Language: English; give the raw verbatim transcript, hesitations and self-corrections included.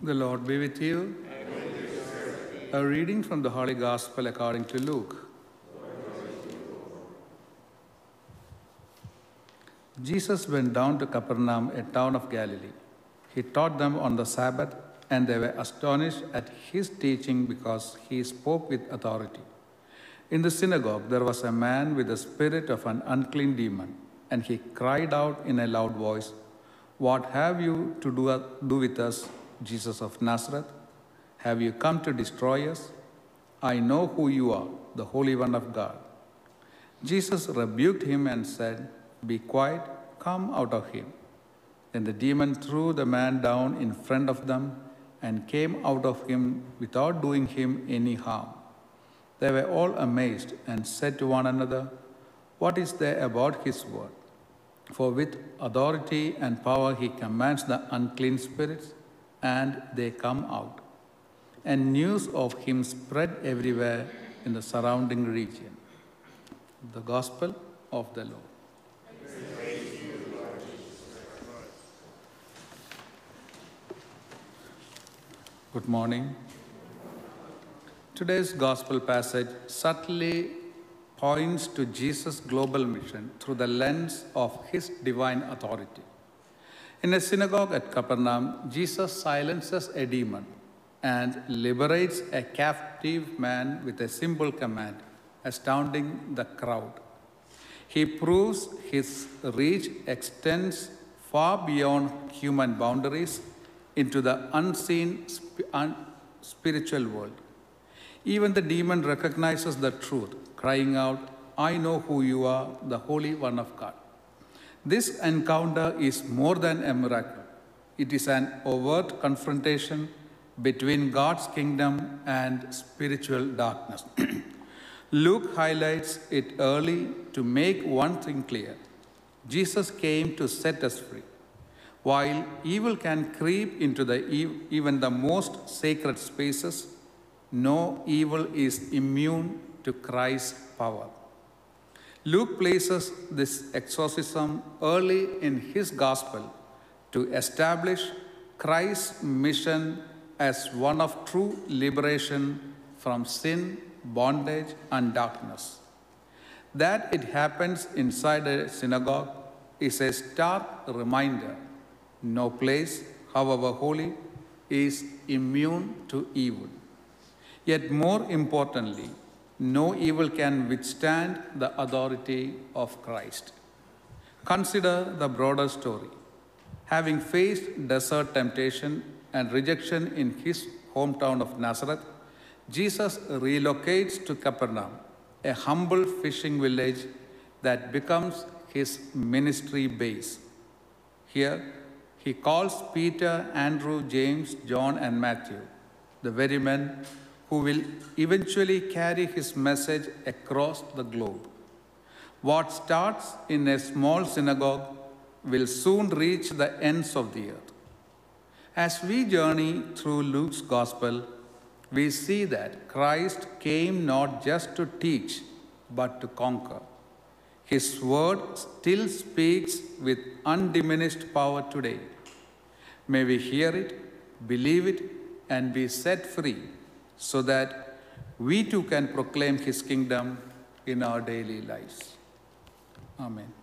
The Lord be with you. A reading from the Holy Gospel according to Luke. Jesus went down to Capernaum, a town of Galilee. He taught them on the Sabbath, and they were astonished at his teaching because he spoke with authority. In the synagogue there was a man with the spirit of an unclean demon, and he cried out in a loud voice, "What have you to do, do with us, Jesus of Nazareth? Have you come to destroy us? I know who you are, the Holy One of God." Jesus rebuked him and said, "Be quiet, come out of him." Then the demon threw the man down in front of them and came out of him without doing him any harm. They were all amazed and said to one another, "What is there about his word? For with authority and power he commands the unclean spirits, and they come out." And news of him spread everywhere in the surrounding region. The Gospel of the Lord. Good morning. Today's Gospel passage subtly points to Jesus' global mission through the lens of his divine authority. In a synagogue at Capernaum, Jesus silences a demon and liberates a captive man with a simple command, astounding the crowd. He proves his reach extends far beyond human boundaries into the unseen un- spiritual world. Even the demon recognizes the truth, crying out, "I know who you are, the Holy One of God." This encounter is more than a miracle. It is an overt confrontation between God's kingdom and spiritual darkness. Luke highlights it early to make one thing clear. Jesus came to set us free. While evil can creep into the ev- even the most sacred spaces, no evil is immune to Christ's power. Luke places this exorcism early in his gospel to establish Christ's mission as one of true liberation from sin, bondage, and darkness. That it happens inside a synagogue is a stark reminder. No place, however holy, is immune to evil. Yet more importantly, no evil can withstand the authority of Christ. Consider the broader story. Having faced desert temptation and rejection in his hometown of Nazareth, Jesus relocates to Capernaum, a humble fishing village that becomes his ministry base. Here, he calls Peter, Andrew, James, John, and Matthew, the very men who will eventually carry his message across the globe. What starts in a small synagogue will soon reach the ends of the earth. As we journey through Luke's Gospel, we see that Christ came not just to teach, but to conquer. His word still speaks with undiminished power today. May we hear it, believe it, and be set free so that we too can proclaim his kingdom in our daily lives. Amen.